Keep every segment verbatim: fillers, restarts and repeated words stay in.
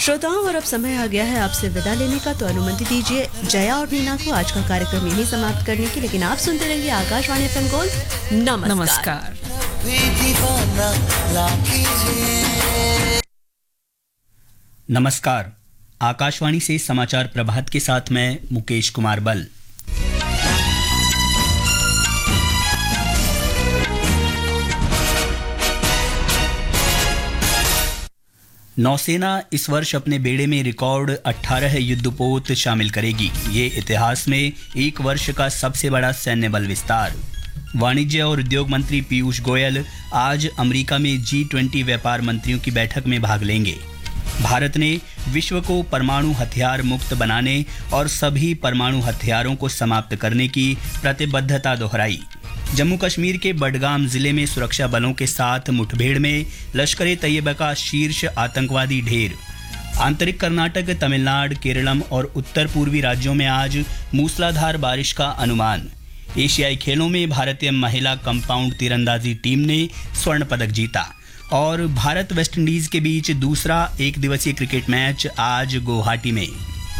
श्रोताओं, और अब समय आ गया है आपसे विदा लेने का, तो अनुमति दीजिए जया और मीना को आज का कार्यक्रम यही समाप्त करने की। लेकिन आप सुनते रहिए आकाशवाणी एफएम गोल्ड। नमस्कार, नमस्कार। नमस्कार। आकाशवाणी से समाचार प्रभात के साथ मैं मुकेश कुमार बल। नौसेना इस वर्ष अपने बेड़े में रिकॉर्ड अठारह युद्धपोत शामिल करेगी। ये इतिहास में एक वर्ष का सबसे बड़ा सैन्य बल विस्तार। वाणिज्य और उद्योग मंत्री पीयूष गोयल आज अमेरिका में जी ट्वेंटी व्यापार मंत्रियों की बैठक में भाग लेंगे। भारत ने विश्व को परमाणु हथियार मुक्त बनाने और सभी परमाणु हथियारों को समाप्त करने की प्रतिबद्धता दोहराई। जम्मू कश्मीर के बडगाम जिले में सुरक्षा बलों के साथ मुठभेड़ में लश्कर-ए-तैयबा का शीर्ष आतंकवादी ढेर। आंतरिक कर्नाटक, तमिलनाडु, केरलम और उत्तर पूर्वी राज्यों में आज मूसलाधार बारिश का अनुमान। एशियाई खेलों में भारतीय महिला कंपाउंड तीरंदाजी टीम ने स्वर्ण पदक जीता। और भारत वेस्टइंडीज के बीच दूसरा एक दिवसीय क्रिकेट मैच आज गुवाहाटी में।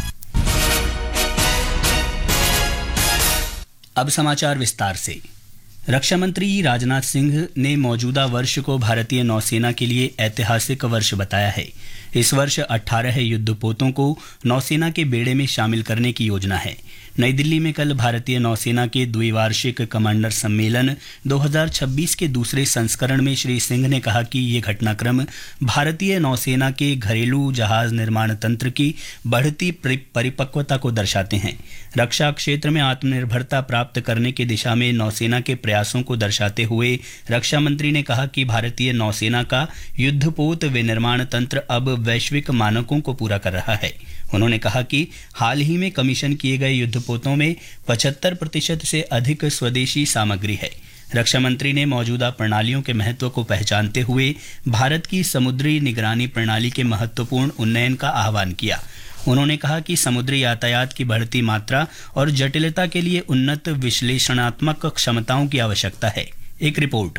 अब समाचार विस्तार से। रक्षा मंत्री राजनाथ सिंह ने मौजूदा वर्ष को भारतीय नौसेना के लिए ऐतिहासिक वर्ष बताया है। इस वर्ष अठारह युद्धपोतों को नौसेना के बेड़े में शामिल करने की योजना है। नई दिल्ली में कल भारतीय नौसेना के द्विवार्षिक कमांडर सम्मेलन दो हज़ार छब्बीस के दूसरे संस्करण में श्री सिंह ने कहा कि ये घटनाक्रम भारतीय नौसेना के घरेलू जहाज निर्माण तंत्र की बढ़ती परिपक्वता को दर्शाते हैं। रक्षा क्षेत्र में आत्मनिर्भरता प्राप्त करने की दिशा में नौसेना के प्रयासों को दर्शाते हुए रक्षा मंत्री ने कहा कि भारतीय नौसेना का युद्धपोत विनिर्माण तंत्र अब वैश्विक मानकों को पूरा कर रहा है। उन्होंने कहा कि हाल ही में कमीशन किए गए युद्धपोतों में पचहत्तर प्रतिशत से अधिक स्वदेशी सामग्री है। रक्षा मंत्री ने मौजूदा प्रणालियों के महत्व को पहचानते हुए भारत की समुद्री निगरानी प्रणाली के महत्वपूर्ण उन्नयन का आह्वान किया। उन्होंने कहा कि समुद्री यातायात की बढ़ती मात्रा और जटिलता के लिए उन्नत विश्लेषणात्मक क्षमताओं की आवश्यकता है। एक रिपोर्ट।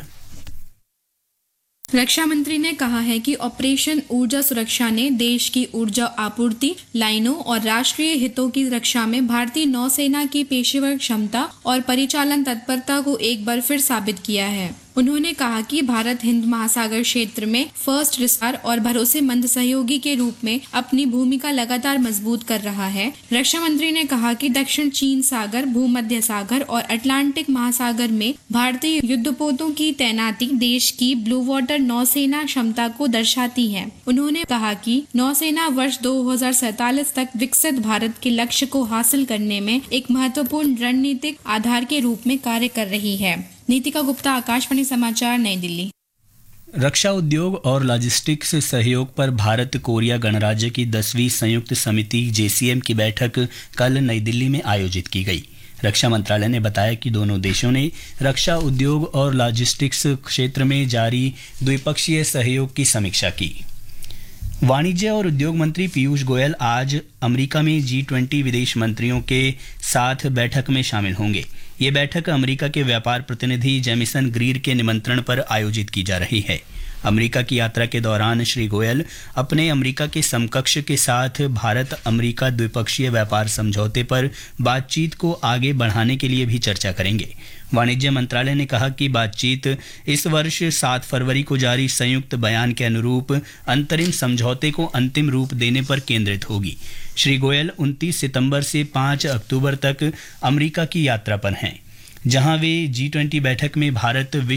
रक्षा मंत्री ने कहा है कि ऑपरेशन ऊर्जा सुरक्षा ने देश की ऊर्जा आपूर्ति लाइनों और राष्ट्रीय हितों की रक्षा में भारतीय नौसेना की पेशेवर क्षमता और परिचालन तत्परता को एक बार फिर साबित किया है। उन्होंने कहा कि भारत हिंद महासागर क्षेत्र में फर्स्ट रिस्पार और भरोसेमंद सहयोगी के रूप में अपनी भूमिका लगातार मजबूत कर रहा है। रक्षा मंत्री ने कहा कि दक्षिण चीन सागर, भूमध्य सागर और अटलांटिक महासागर में भारतीय युद्धपोतों की तैनाती देश की ब्लू वाटर नौसेना क्षमता को दर्शाती है। उन्होंने कहा कि नौसेना वर्ष दो हज़ार सैंतालीस तक विकसित भारत के लक्ष्य को हासिल करने में एक महत्वपूर्ण रणनीतिक आधार के रूप में कार्य कर रही है। नीतिका गुप्ता, आकाशवाणी समाचार, नई दिल्ली। रक्षा उद्योग और लॉजिस्टिक्स सहयोग पर भारत कोरिया गणराज्य की दसवीं संयुक्त समिति जेसीएम की बैठक कल नई दिल्ली में आयोजित की गई। रक्षा मंत्रालय ने बताया कि दोनों देशों ने रक्षा उद्योग और लॉजिस्टिक्स क्षेत्र में जारी द्विपक्षीय सहयोग की समीक्षा की। वाणिज्य और उद्योग मंत्री पीयूष गोयल आज अमेरिका में जी ट्वेंटी विदेश मंत्रियों के साथ बैठक में शामिल होंगे। ये बैठक अमेरिका के व्यापार प्रतिनिधि जेमिसन ग्रीर के निमंत्रण पर आयोजित की जा रही है। अमेरिका की यात्रा के दौरान श्री गोयल अपने अमेरिका के समकक्ष के साथ भारत अमेरिका द्विपक्षीय व्यापार समझौते पर बातचीत को आगे बढ़ाने के लिए भी चर्चा करेंगे। वाणिज्य मंत्रालय ने कहा कि बातचीत इस वर्ष सात फरवरी को जारी संयुक्त बयान के अनुरूप अंतरिम समझौते को अंतिम रूप देने पर केंद्रित होगी। श्री गोयल उनतीस सितंबर से पाँच अक्टूबर तक अमेरिका की यात्रा पर हैं, जहां वे जी ट्वेंटी बैठक में भारत